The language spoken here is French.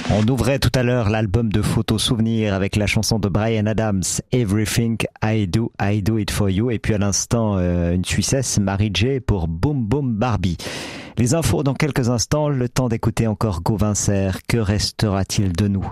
On ouvrait tout à l'heure l'album de photos souvenirs avec la chanson de Bryan Adams, Everything I Do It For You. Et puis à l'instant, une Suissesse, Mary J pour Boom Boom Barbie. Les infos dans quelques instants, le temps d'écouter encore Gauvin Serre. Que restera-t-il de nous ?